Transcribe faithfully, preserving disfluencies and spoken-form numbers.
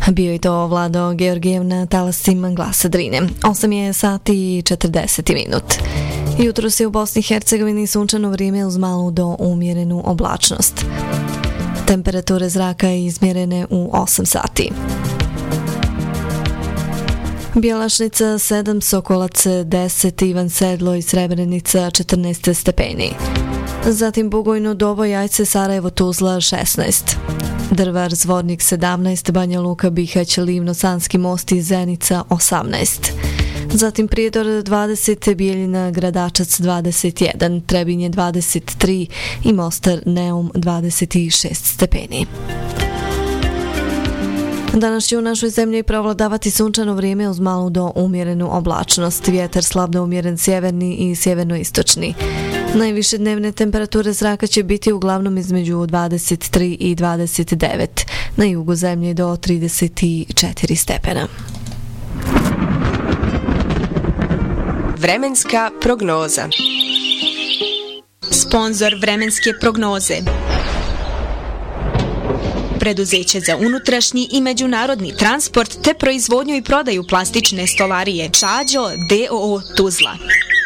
Bio je to Vlado Georgijev na talasima Glasa Drine. osam je sati i četrdeset minut. Jutros je u Bosni i Hercegovini sunčano vrijeme uz malu do umjerenu oblačnost. Temperature zraka izmjerene u osam sati. Bjelašnica sedam, Sokolac deset, Ivan Sedlo i Srebrenica četrnaest stepeni. Zatim Bugojno, Dobo, Jajce, Sarajevo, Tuzla šesnaest. Drvar, Zvornik sedamnaest, Banja Luka, Bihać, Livno, Sanski most i Zenica osamnaest. Zatim Prijedor dvadeset, Bijeljina, Gradačac dvadeset jedan, Trebinje dvadeset tri i Mostar Neum dvadeset šest stepeni. Danas će u našoj zemlji prevladavati sunčano vrijeme uz malu do umjerenu oblačnost. Vjetar slab do umjeren sjeverni i sjevernoistočni. Najviše dnevne temperature zraka će biti uglavnom između dvadeset tri i dvadeset devet, na jugu zemlje do trideset četiri stepena. Vremenska prognoza. Sponzor vremenske prognoze. Preduzeće za unutrašnji i međunarodni transport te proizvodnju i prodaju plastične stolarije Čađo d o o Tuzla.